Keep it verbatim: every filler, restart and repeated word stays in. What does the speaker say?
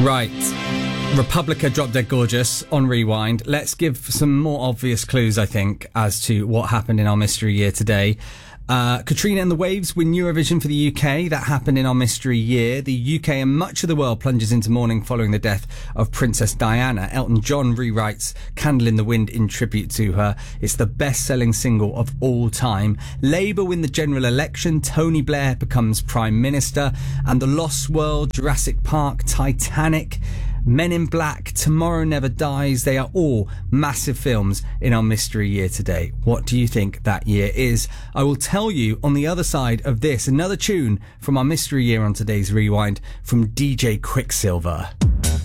Right. Republica, Drop Dead Gorgeous on Rewind. Let's give some more obvious clues, I think, as to what happened in our mystery year today. Uh, Katrina and the Waves win Eurovision for the U K. That happened in our mystery year. The U K and much of the world plunges into mourning following the death of Princess Diana. Elton John rewrites Candle in the Wind in tribute to her. It's the best-selling single of all time. Labour win the general election. Tony Blair becomes Prime Minister. And The Lost World, Jurassic Park, Titanic, Men in Black, Tomorrow Never Dies, they are all massive films in our mystery year today. What do you think that year is? I will tell you on the other side of this. Another tune from our mystery year on today's Rewind from D J Quicksilver.